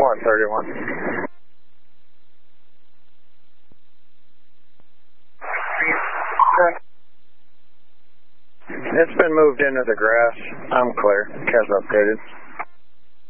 131. It's been moved into the grass. I'm clear. Cas updated.